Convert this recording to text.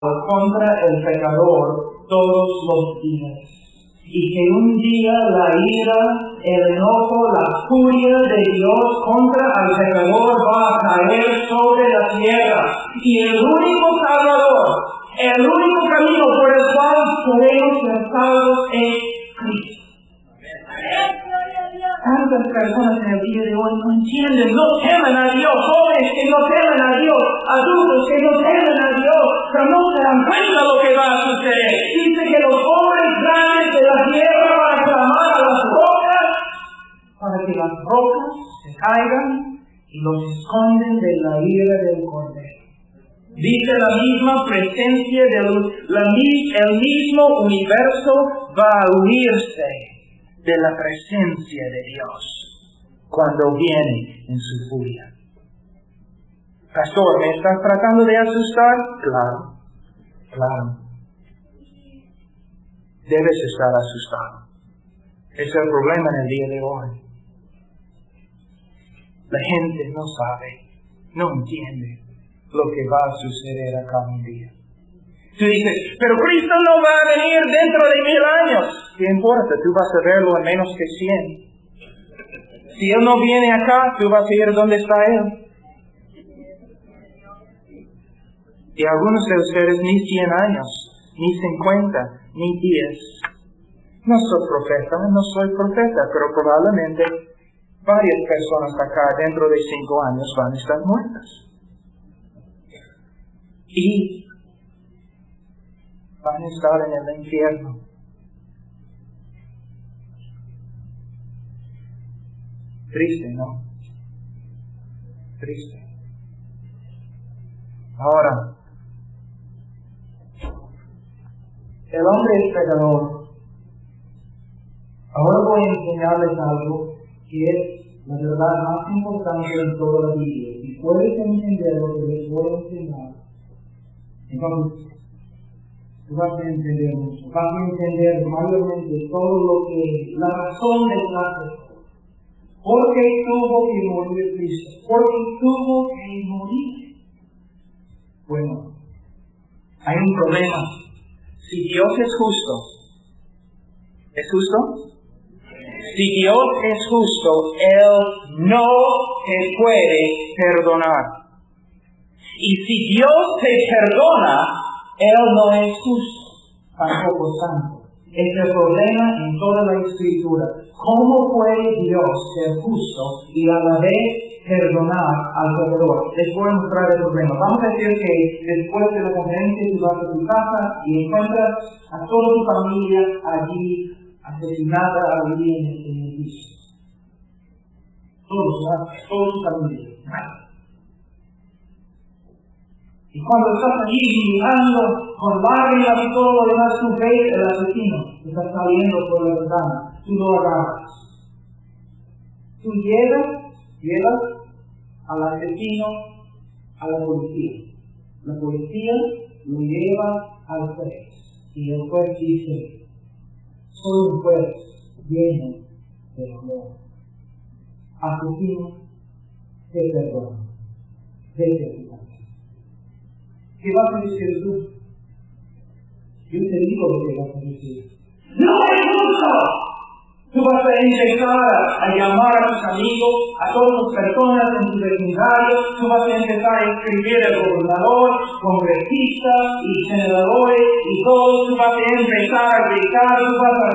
contra el pecador todos los días. Y que un día la ira, el enojo, la furia de Dios contra el pecador va a caer sobre la tierra. Y el único Salvador, el único camino por el cual podemos ser salvos es Cristo. Tantas personas en el día de hoy no entienden, no temen a Dios, jóvenes que no temen a Dios, adultos que no temen a Dios, pero no se dan cuenta de lo que va a suceder. Dice que los hombres grandes de la tierra van a clamar a las rocas para que las rocas se caigan y los esconden de la ira del Cordero. Dice la misma presencia el mismo universo va a unirse de la presencia de Dios cuando viene en su furia. Pastor, ¿me estás tratando de asustar? Claro. Debes estar asustado. Es el problema en el día de hoy. La gente no sabe, no entiende lo que va a suceder acá un día. Tú dices, pero Cristo no va a venir dentro de 1000 años. ¿Qué importa? Tú vas a verlo en menos que 100. Si Él no viene acá, tú vas a ir donde está Él. Y algunos de ustedes ni 100 años, ni 50, ni 10. No soy profeta, pero probablemente varias personas acá dentro de 5 años van a estar muertas. Y van a estar en el infierno. Triste, ¿no? Triste. Ahora, el hombre es pecador. Ahora voy a enseñarles algo que es la verdad más importante en toda la Biblia. Si puedes entender lo que les voy a enseñar, entonces tú vas a entender mucho. Vas a entender mayormente todo lo que, la razón del caso. ¿Por qué tuvo que morir Cristo? ¿Por qué tuvo que morir? Bueno, hay un problema. Si Dios es justo, ¿es justo? Si Dios es justo, Él no te puede perdonar. Y si Dios te perdona, Él no es justo, tampoco santo. Es el problema en toda la Escritura. ¿Cómo puede Dios ser justo y a la vez perdonar al pecador? Les voy a mostrar el problema. Vamos a decir que después de la conferencia tú vas a tu casa y encuentras a toda tu familia allí asesinada allí en el piso. Toda tu familia. Y cuando estás allí mirando con lágrimas y todo lo demás, tú ves el asesino que está saliendo por la ventana. Tú lo agarras. Tú llevas al asesino a la policía. La policía lo lleva al juez. Y el juez dice, soy un juez lleno de amor. Asesino, te perdono. Vete a tu casa. ¿Qué vas a decir tú? Yo te digo lo que vas a decir. ¡No es justo! Tú vas a empezar a llamar a tus amigos, a todas las personas en tu vecindario. Tú vas a empezar a escribir al gobernador, congresistas y senadores y todos. Tú vas a empezar a gritar, tú vas a